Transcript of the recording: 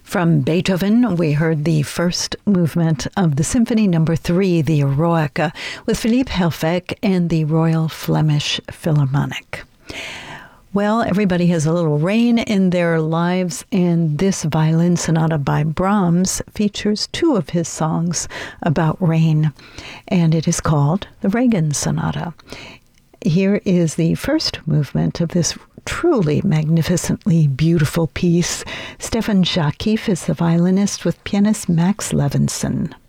From Beethoven, we heard the first movement of the Symphony No. 3, the Eroica, with Philippe Helfeck and the Royal Flemish Philharmonic. Well, everybody has a little rain in their lives, and this violin sonata by Brahms features two of his songs about rain, and it is called the Regen Sonata. Here is the first movement of this truly magnificently beautiful piece. Stefan Jacquif is the violinist with pianist Max Levinson.